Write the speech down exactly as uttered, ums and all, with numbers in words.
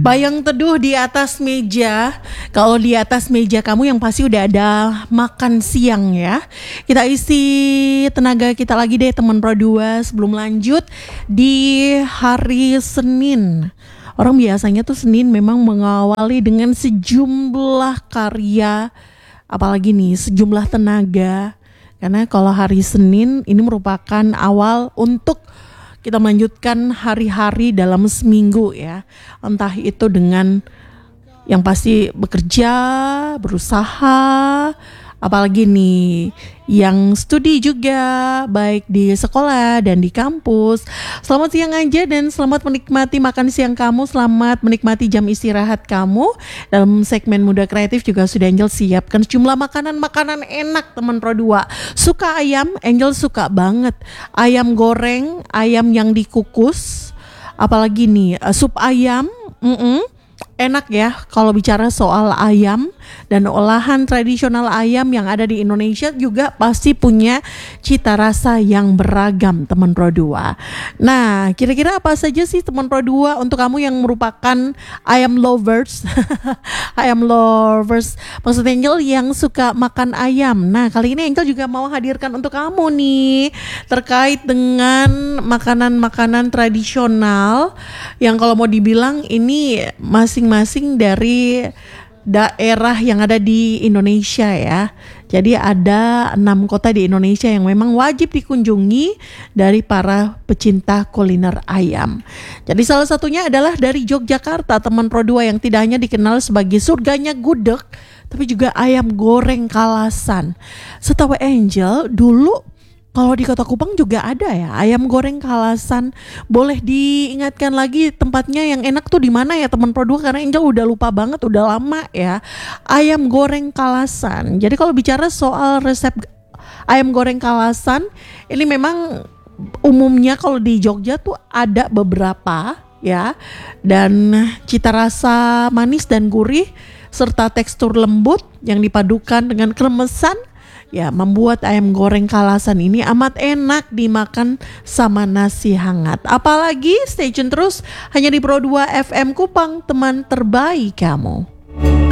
Bayang teduh di atas meja. Kalau di atas meja kamu yang pasti udah ada makan siang ya. Kita isi tenaga kita lagi deh teman Pro dua sebelum lanjut di hari Senin. Orang biasanya tuh Senin memang mengawali dengan sejumlah karya, apalagi nih sejumlah tenaga. Karena kalau hari Senin ini merupakan awal untuk kita melanjutkan hari-hari dalam seminggu ya. Entah itu dengan yang pasti bekerja, berusaha, apalagi nih yang studi juga baik di sekolah dan di kampus. Selamat siang aja dan selamat menikmati makan siang kamu, selamat menikmati jam istirahat kamu. Dalam segmen Muda Kreatif juga sudah Angel siapkan sejumlah makanan-makanan enak teman Pro dua. Suka ayam? Angel suka banget. Ayam goreng, ayam yang dikukus, apalagi nih sup ayam. Mm-mm. Enak ya kalau bicara soal ayam dan olahan tradisional ayam yang ada di Indonesia juga pasti punya cita rasa yang beragam teman Pro dua. Nah, kira-kira apa saja sih teman Pro dua untuk kamu yang merupakan ayam lovers? Ayam lovers maksud Angel yang suka makan ayam. Nah, kali ini Angel juga mau hadirkan untuk kamu nih terkait dengan makanan-makanan tradisional yang kalau mau dibilang ini masing-masing dari daerah yang ada di Indonesia ya. Jadi ada enam kota di Indonesia yang memang wajib dikunjungi dari para pecinta kuliner ayam. Jadi salah satunya adalah dari Yogyakarta teman Pro dua yang tidak hanya dikenal sebagai surganya gudeg, tapi juga ayam goreng Kalasan. Setahu Angel dulu kalau di Kota Kupang juga ada ya ayam goreng Kalasan. Boleh diingatkan lagi tempatnya yang enak tuh di mana ya teman Pro dua karena Angel udah lupa banget, udah lama ya. Ayam goreng Kalasan. Jadi kalau bicara soal resep ayam goreng Kalasan, ini memang umumnya kalau di Jogja tuh ada beberapa ya. Dan cita rasa manis dan gurih serta tekstur lembut yang dipadukan dengan kremesan ya membuat ayam goreng Kalasan ini amat enak dimakan sama nasi hangat. Apalagi stay tune terus hanya di Pro dua F M Kupang, teman terbaik kamu.